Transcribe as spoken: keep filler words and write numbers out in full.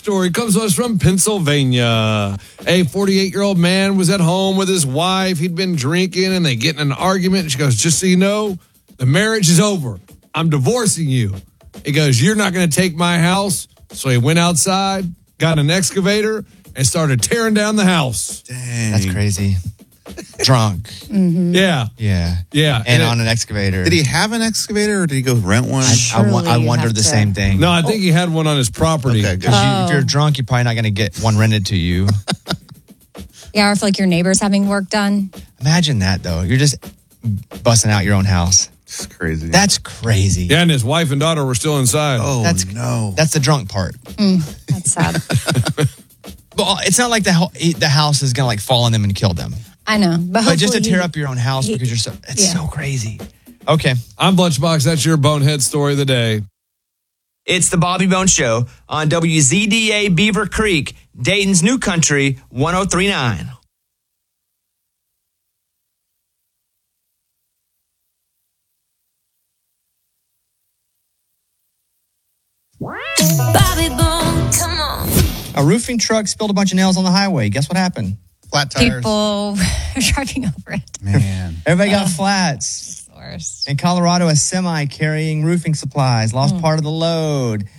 story comes to us from Pennsylvania. A forty-eight-year-old man was at home with his wife. He'd been drinking, and they get in an argument. And she goes, just so you know, the marriage is over. I'm divorcing you. He goes, you're not going to take my house. So he went outside, got an excavator, and started tearing down the house. Dang. That's crazy. Drunk. Mm-hmm. Yeah. Yeah. Yeah. And, and on it, an excavator. Did he have an excavator or did he go rent one? I, I, I wondered the to. same thing. No, I think he had one on his property. Okay, Because Oh. you, if you're drunk, you're probably not going to get one rented to you. Yeah, or if like your neighbor's having work done. Imagine that, though. You're just busting out your own house. It's crazy. That's crazy. Yeah, and his wife and daughter were still inside. oh, That's no. That's the drunk part. Mm, that's sad. But it's not like the ho- the house is going to like fall on them and kill them. I know. But, But just to hopefully tear he- up your own house he- because you're so, it's yeah. so crazy. Okay. I'm Lunchbox. That's your bonehead story of the day. It's the Bobby Bones Show on W Z D A Beaver Creek, Dayton's New Country, one oh three point nine. Bobby Bones, come on. A roofing truck spilled a bunch of nails on the highway. Guess what happened? Flat tires. People are driving over it. Man. Everybody got flats. It's the worst. In Colorado, a semi carrying roofing supplies lost part of the load.